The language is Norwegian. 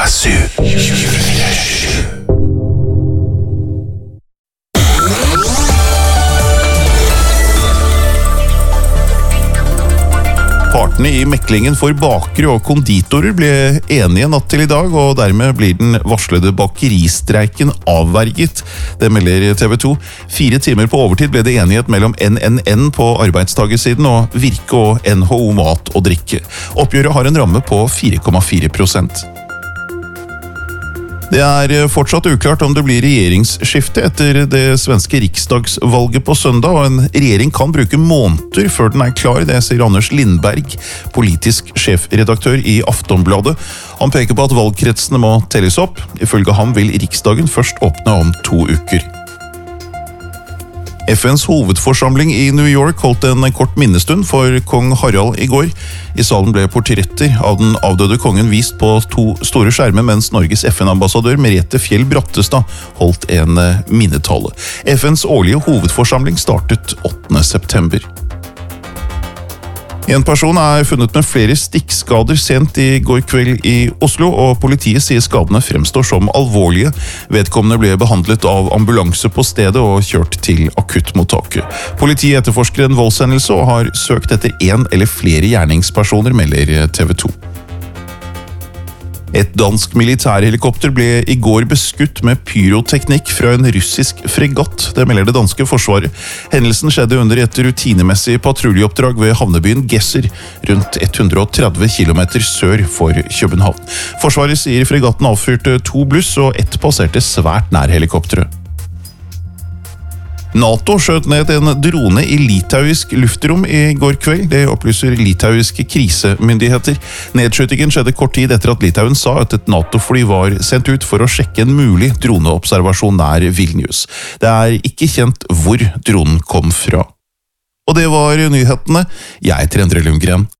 Partene i meklingen for bakere og konditorer ble enige natt til i dag, og dermed blir den varslede bakeristreiken avverget. Det melder TV 2. 4 timer på overtid ble det enighet mellom NNN på arbeidstagersiden og Virke og NHO Mat og Drikke. Oppgjøret har en ramme på 4,4%. Det er fortsatt uklart om det blir regjeringsskifte etter det svenske riksdagsvalget på søndag, og en regjering kan bruke måneder før den er klar, det sier Anders Lindberg, politisk sjefredaktør i Aftonbladet. Han peker på at valgkretsene må telles opp. Ifølge ham vil Riksdagen først åpne om 2 uker. FNs hovedforsamling i New York holdt en kort minnestund for kong Harald i går. I salen ble portretter av den avdøde kongen vist på 2 store skjermer, mens Norges FN-ambassadør Merete Fjell Brattestad holdt en minnetale. FNs årlige hovedforsamling startet 8. september. En person er funnet med flere stikkskader sent i går kveld i Oslo, og politiet sier skadene fremstår som alvorlige. Vedkommende ble behandlet av ambulanse på stedet og kjørt til akuttmottaket. Politiet etterforsker en voldshendelse og har søkt etter 1 eller flere gjerningspersoner, melder TV 2. Et dansk militærhelikopter ble i går beskutt med pyroteknikk fra en russisk fregatt, det melder det danske forsvaret. Hendelsen skjedde under et rutinemessig patruljeoppdrag ved havnebyen Gesser, rundt 130 km sør for København. Forsvaret sier fregatten avfyrte 2 bluss, og 1 passerte svært nær helikopteret. NATO skjøt ned en drone i litauisk luftrom i går kveld, det opplyser litauiske krisemyndigheter. Nedskytingen skjedde kort tid etter at Litauen sa at et NATO-fly var sendt ut for å sjekke en mulig droneobservasjon nær Vilnius. Det er ikke kjent hvor dronen kom fra. Og det var nyhetene. Jeg heter Endre Lundgren.